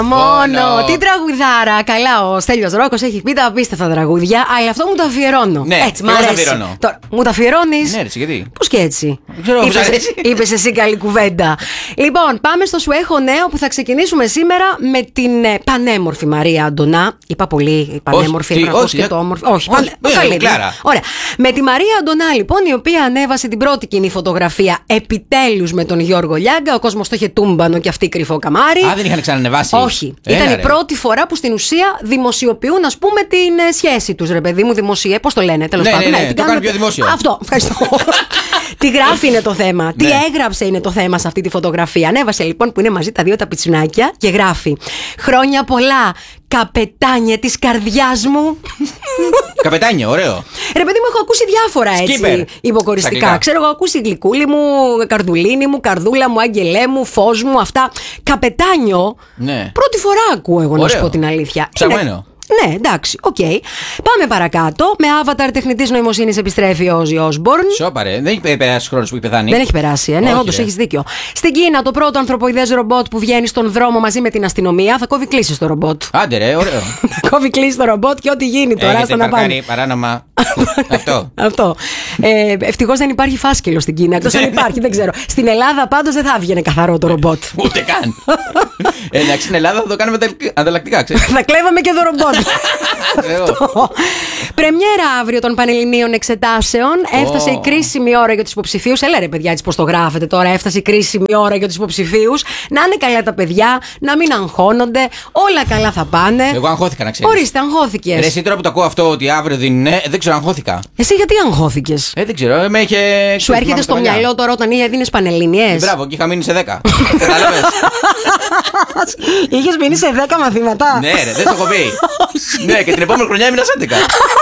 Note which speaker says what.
Speaker 1: Μόνο. Τι τραγουδάρα. Καλά, ο Στέλιος Ρόκος έχει πει τα απίστευτα τραγούδια, αλλά αυτό μου το αφιερώνω.
Speaker 2: Ναι,
Speaker 1: έτσι, μ' αρέσει. Μου το αφιερώνεις?
Speaker 2: Ναι, γιατί.
Speaker 1: Πώς και έτσι.
Speaker 2: Είπες
Speaker 1: εσύ καλή κουβέντα. Λοιπόν, πάμε στο Σου έχω νέο που θα ξεκινήσουμε σήμερα με την πανέμορφη Μαρία Αντωνά. Είπα πολύ πανέμορφη, όχι, και το όμορφη. Όχι,
Speaker 2: Κλάρα.
Speaker 1: Ωραία. Με τη Μαρία Αντωνά, λοιπόν, η οποία ανέβασε την πρώτη κοινή φωτογραφία επιτέλους με τον Γιώργο Λιάγκα. Ο κόσμος το είχε τούμπανο και αυτή κρυφό καμάρι.
Speaker 2: Α, δεν είχαν ξανανεβάσει.
Speaker 1: Όχι. Ήταν η πρώτη φορά που στην ουσία δημοσιοποιούν, ας πούμε, την σχέση τους, ρε παιδί μου, πώς το λένε, τέλος πάντων.
Speaker 2: Ναι, το κάνουν πιο δημόσιο.
Speaker 1: Αυτό, ευχαριστώ. Τι γράφει είναι το θέμα. Τι έγραψε είναι το θέμα σε αυτή τη φωτογραφία. Ανέβασε λοιπόν που είναι μαζί τα δύο τα πιτσουνάκια και γράφει: χρόνια πολλά, καπετάνιε της καρδιάς μου.
Speaker 2: Καπετάνιο, ωραίο.
Speaker 1: Ρε παιδί μου, έχω ακούσει διάφορα έτσι υποκοριστικά. Ξέρω, έχω ακούσει γλυκούλη μου, καρδουλίνη μου, καρδούλα μου, άγγελέ μου, φως μου, αυτά. Καπετάνιο.
Speaker 2: Ναι.
Speaker 1: Πρώτη φορά ακούω εγώ, να σου πω την αλήθεια.
Speaker 2: Ψαγμένο.
Speaker 1: Ναι, εντάξει, οκ. Πάμε παρακάτω. Με avatar τεχνητής νοημοσύνης επιστρέφει ο Όζι Όσμπορν.
Speaker 2: Σοπαρέ, δεν έχει περάσει χρόνος που έχει πεθάνει.
Speaker 1: Δεν έχει περάσει, ναι, όντως έχεις δίκιο. Στην Κίνα, το πρώτο ανθρωποειδές ρομπότ που βγαίνει στον δρόμο μαζί με την αστυνομία θα κόβει κλήσεις στο ρομπότ.
Speaker 2: Άντε, ρε, ωραίο.
Speaker 1: Θα κόβει κλήσεις στο ρομπότ και ό,τι γίνει τώρα.
Speaker 2: Έχετε παρκάρει παράνομα.
Speaker 1: Αυτό. Ευτυχώς δεν υπάρχει φάσκελο στην Κίνα. Εκτός αν υπάρχει, δεν ξέρω. Στην Ελλάδα πάντως δεν θα έβγαινε καθαρό το ρομπότ.
Speaker 2: Ούτε καν. Εντάξει, στην Ελλάδα θα το κάνουμε ανταλλακτικά, ξέρεις.
Speaker 1: Θα κλέβαμε και το ρομπότ. Πρεμιέρα αύριο των Πανελληνίων Εξετάσεων. Έφτασε η κρίσιμη ώρα για τους υποψηφίους. Έλα ρε παιδιά, έτσι πως το γράφετε τώρα. Έφτασε η κρίσιμη ώρα για τους υποψηφίους. Να είναι καλά τα παιδιά, να μην αγχώνονται. Όλα καλά θα πάνε.
Speaker 2: Εγώ αγχώθηκα, να ξέρεις.
Speaker 1: Ορίστε, αγχώθηκες.
Speaker 2: Ρε, εσύ τώρα που το ακούω αυτό ότι αύριο δίνει, δεν ξέρω, αγχώθηκα.
Speaker 1: Εσύ γιατί αγχώθηκες?
Speaker 2: Δεν ξέρω, με είχε.
Speaker 1: Σου έρχεται στο μυαλό τώρα όταν έδινες Πανελληνίες?
Speaker 2: Μπράβο, και είχα μείνει σε 10.
Speaker 1: Είχες μείνει σε 10 μαθήματα.
Speaker 2: Ναι, ρε, δεν το έχω πει. Ναι, και την επόμενη χρονιά έμεινα σε 11.